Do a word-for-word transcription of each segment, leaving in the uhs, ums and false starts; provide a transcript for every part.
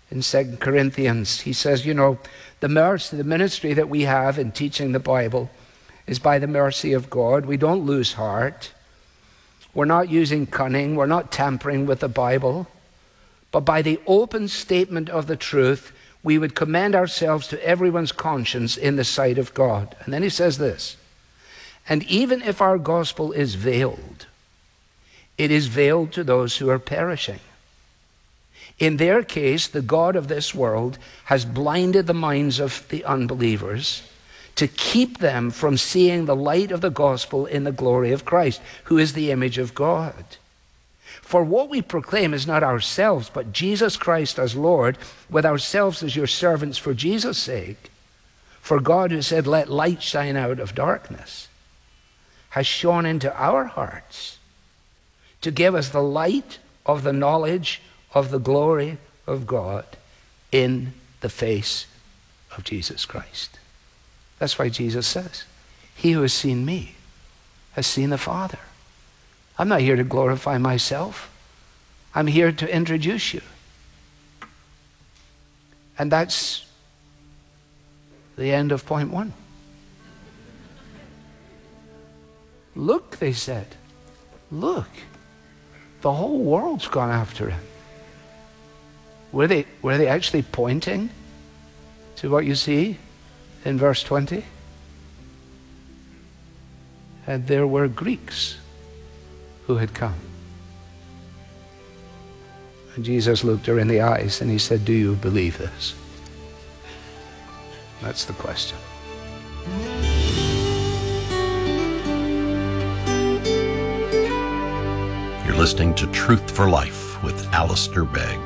in Second Corinthians. He says, you know, the mercy, the ministry that we have in teaching the Bible is by the mercy of God. We don't lose heart. We're not using cunning. We're not tampering with the Bible. But by the open statement of the truth, we would commend ourselves to everyone's conscience in the sight of God. And then he says this, and even if our gospel is veiled, it is veiled to those who are perishing. In their case, the God of this world has blinded the minds of the unbelievers to keep them from seeing the light of the gospel in the glory of Christ, who is the image of God. For what we proclaim is not ourselves, but Jesus Christ as Lord, with ourselves as your servants for Jesus' sake. For God, who said, let light shine out of darkness, has shone into our hearts to give us the light of the knowledge of the glory of God in the face of Jesus Christ. That's why Jesus says, he who has seen me has seen the Father. I'm not here to glorify myself. I'm here to introduce you. And that's the end of point one. Look, they said, look, the whole world's gone after him. Were they, were they actually pointing to what you see in verse twenty? And there were Greeks who had come. And Jesus looked her in the eyes and he said, do you believe this? That's the question. You're listening to Truth for Life with Alistair Begg.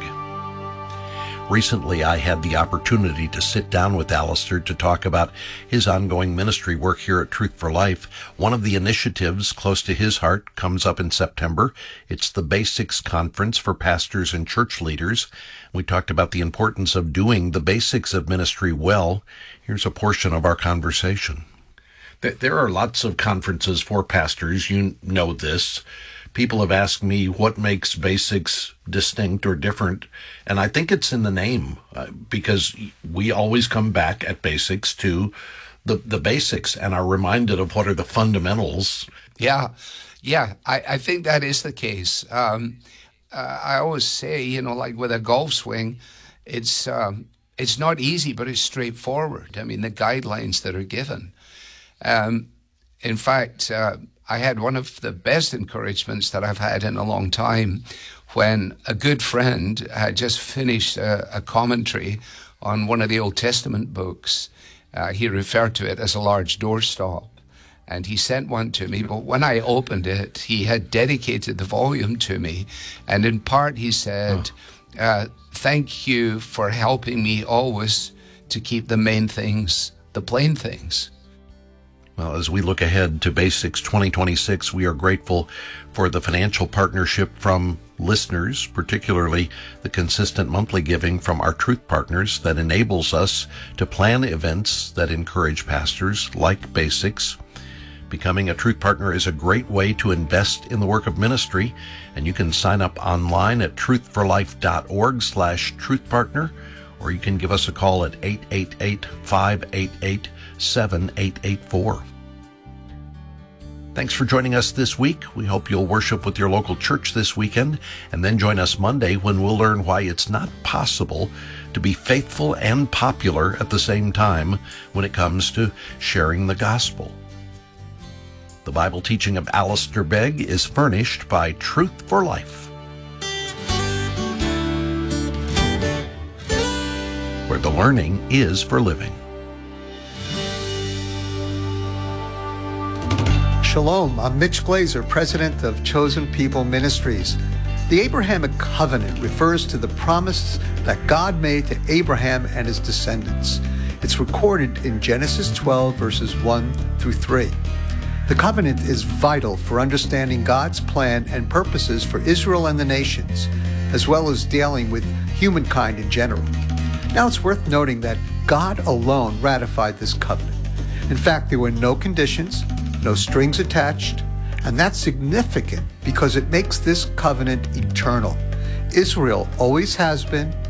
Recently, I had the opportunity to sit down with Alistair to talk about his ongoing ministry work here at Truth for Life. One of the initiatives close to his heart comes up in September. It's the Basics Conference for pastors and church leaders. We talked about the importance of doing the basics of ministry well. Here's a portion of our conversation. There are lots of conferences for pastors. You know this. People have asked me what makes Basics distinct or different, and I think it's in the name, uh, because we always come back at Basics to the, the basics and are reminded of what are the fundamentals. Yeah, yeah, I, I think that is the case. Um, uh, I always say, you know, like with a golf swing, it's um, it's not easy, but it's straightforward. I mean, the guidelines that are given. Um, in fact, uh, I had one of the best encouragements that I've had in a long time when a good friend had just finished a, a commentary on one of the Old Testament books. Uh, he referred to it as a large doorstop, and he sent one to me. But when I opened it, he had dedicated the volume to me, and in part he said, oh. uh, thank you for helping me always to keep the main things, the plain things. Well, as we look ahead to Basics twenty twenty-six, we are grateful for the financial partnership from listeners, particularly the consistent monthly giving from our Truth Partners that enables us to plan events that encourage pastors like Basics. Becoming a Truth Partner is a great way to invest in the work of ministry, and you can sign up online at truthforlife.org slash truthpartner, or you can give us a call at eight eight eight, five eight eight, seven eight eight four. Thanks for joining us this week. We hope you'll worship with your local church this weekend, and then join us Monday when we'll learn why it's not possible to be faithful and popular at the same time when it comes to sharing the gospel. The Bible teaching of Alistair Begg is furnished by Truth for Life, where the learning is for living. Shalom, I'm Mitch Glazer, president of Chosen People Ministries. The Abrahamic covenant refers to the promise that God made to Abraham and his descendants. It's recorded in Genesis twelve, verses one through three. The covenant is vital for understanding God's plan and purposes for Israel and the nations, as well as dealing with humankind in general. Now, it's worth noting that God alone ratified this covenant. In fact, there were no conditions, no strings attached, and that's significant because it makes this covenant eternal. Israel always has been